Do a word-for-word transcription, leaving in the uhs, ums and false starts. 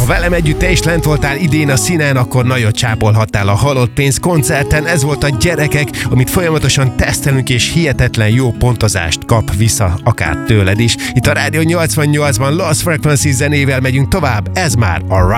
velem együtt te is lent voltál idén a színen, akkor nagyot csápolhattál a Halott Pénz koncerten. Ez volt a Gyerekek, amit folyamatosan tesztelünk, és hihetetlen jó pontozást kap vissza akár tőled is. Itt a Rádió nyolcvannyolcban Lost Frequencies zenével megyünk tovább, ez már a